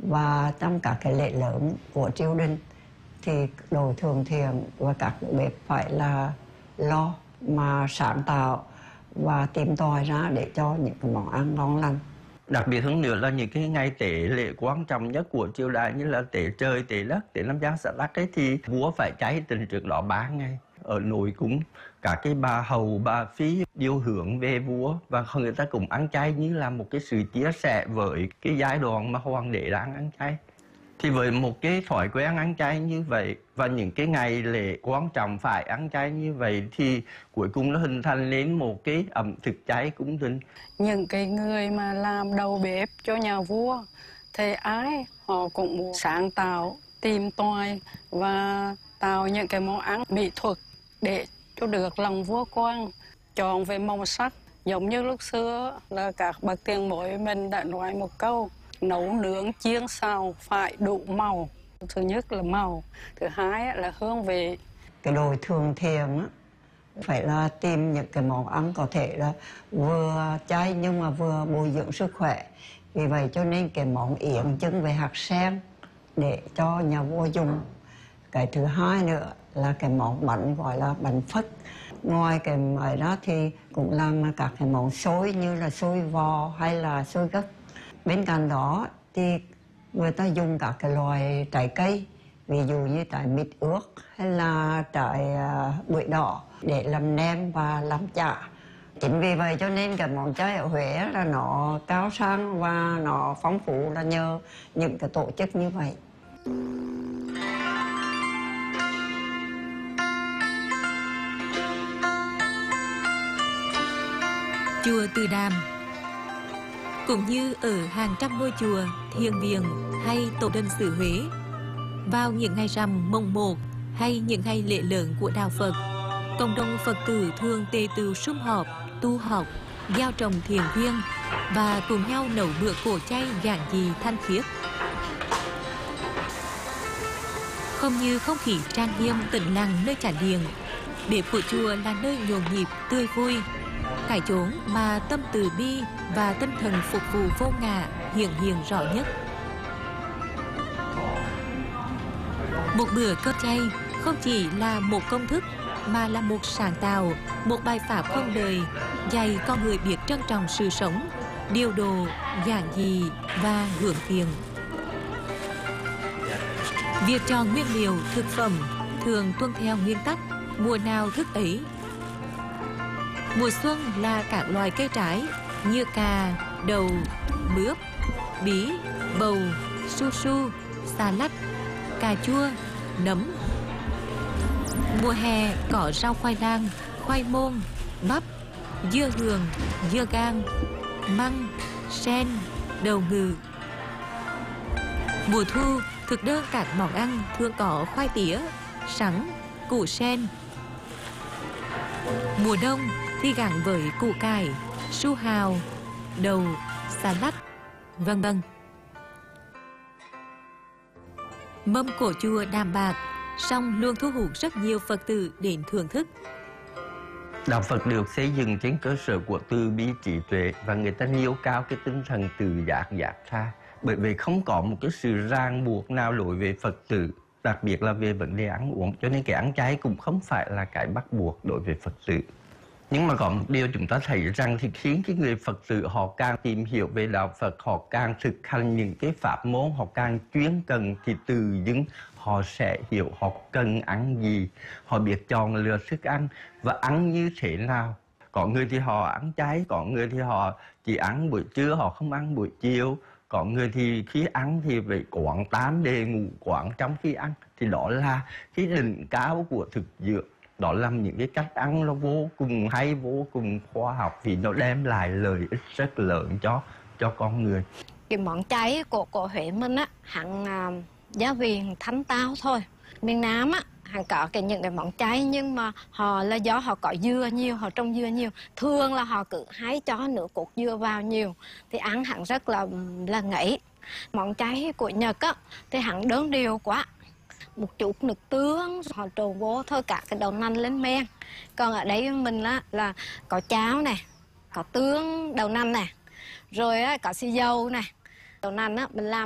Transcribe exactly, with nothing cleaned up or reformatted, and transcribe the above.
Và trong các cái lễ lớn của triều đình thì đội thường thiện và các bếp phải là lo mà sáng tạo và tìm tòi ra để cho những cái món ăn ngon lành. Đặc biệt hơn nữa là những cái ngày tế lễ quan trọng nhất của triều đại như là tế trời, tế đất, tế Nam Giang Xã Đắc ấy thì vua phải cháy từ trước đó ba ngày ở nội cung. Cả cái bà hầu, bà phi điều hướng về vua và người ta cũng ăn chay như là một cái sự chia sẻ với cái giai đoạn mà hoàng đế đang ăn chay. Thì với một cái thói quen ăn chay như vậy và những cái ngày lễ quan trọng phải ăn chay như vậy thì cuối cùng nó hình thành lên một cái ẩm thực chay cung đình. Những cái người mà làm đầu bếp cho nhà vua thì ai họ cũng sáng tạo, tìm tòi và tạo những cái món ăn mỹ thuật để cho được lòng vua quan. Chọn về màu sắc, giống như lúc xưa là các bậc tiền bối mình đã nói một câu: nấu nướng chiên xào phải đủ màu. Thứ nhất là màu, thứ hai là hương vị. Cái đội thường thiện phải là tìm những cái món ăn có thể là vừa chay nhưng mà vừa bồi dưỡng sức khỏe. Vì vậy cho nên cái món yến chân về hạt sen để cho nhà vua dùng. Cái thứ hai nữa là cái món bánh gọi là bánh phất. Ngoài cái ấy đó thì cũng làm các cái món xôi như là xôi vò hay là xôi gấc. Bên cạnh đó thì người ta dùng các cái loài trái cây, ví dụ như trái mít ướt hay là trái uh, bưởi đỏ để làm nem và làm chả. Chính vì vậy cho nên cái món chay ở Huế là nó cao sang và nó phong phú là nhờ những cái tổ chức như vậy. Chùa Từ Đàm cũng như ở hàng trăm ngôi chùa, thiền viện hay tổ đình xứ Huế, vào những ngày rằm mồng một hay những ngày lễ lớn của đạo Phật, cộng đồng Phật tử thường tề tựu sum họp, tu học, gieo trồng thiền duyên và cùng nhau nấu bữa cổ chay giản dị thanh khiết. Không như không khí trang nghiêm tĩnh lặng nơi chánh điện, bếp của chùa là nơi nhộn nhịp tươi vui, cái chốn mà tâm từ bi và tinh thần phục vụ vô ngã hiện hiện rõ nhất. Một bữa cơm chay không chỉ là một công thức mà là một sáng tạo, một bài pháp không đời dạy con người biết trân trọng sự sống, điều độ, giản dị và hướng thiện. Việc chọn nguyên liệu thực phẩm thường tuân theo nguyên tắc mùa nào thức ấy. Mùa xuân là các loại cây trái như cà, đậu, mướp, bí, bầu, su su, xà lách, cà chua, nấm. Mùa hè có rau khoai lang, khoai môn, bắp, dưa hường, dưa gang, măng, sen, đậu ngừ. Mùa thu thực đơn các món ăn thường có khoai tía, sắn, củ sen. Mùa đông thì gắn với củ cải, su hào, đậu, xà lách, vân vân. Mâm cổ chùa đạm bạc, song luôn thu hút rất nhiều Phật tử đến thưởng thức. Đạo Phật được xây dựng trên cơ sở của từ bi trí tuệ và người ta nêu cao cái tinh thần tự giác giác tha. Bởi vì không có một cái sự ràng buộc nào đối với Phật tử, đặc biệt là về vấn đề ăn uống, cho nên cái ăn chay cũng không phải là cái bắt buộc đối với Phật tử. Nhưng mà có một điều chúng ta thấy rằng thì khiến cái người Phật tử họ càng tìm hiểu về đạo Phật, họ càng thực hành những cái pháp môn, họ càng chuyên cần thì từ dưng họ sẽ hiểu họ cần ăn gì, họ biết chọn lựa thức ăn và ăn như thế nào. Có người thì họ ăn chay, có người thì họ chỉ ăn buổi trưa, họ không ăn buổi chiều. Có người thì khi ăn thì phải quán tám để ngủ quán trong khi ăn. Thì đó là cái đỉnh cao của thực dược. Đó là những cái cách ăn nó vô cùng hay, vô cùng khoa học vì nó đem lại lợi ích rất lớn cho cho con người. Cái món chay của của Huế mình á, hẳn uh, gia vị thanh tao thôi. Miền Nam á, hẳn có cái những cái món chay nhưng mà họ là do họ có dừa nhiều, họ trồng dừa nhiều. Thường là họ cứ hái cho nước cốt dừa vào nhiều thì ăn hẳn rất là là ngấy. Món chay của Nhật á thì hẳn đơn điều quá. Một chút nước tương họ trộn vô thôi cả cái đậu nành lên men. Còn ở đây mình là, là có cháo này, có tương đậu nành này, rồi á, có xì dầu này. Đậu nành á mình làm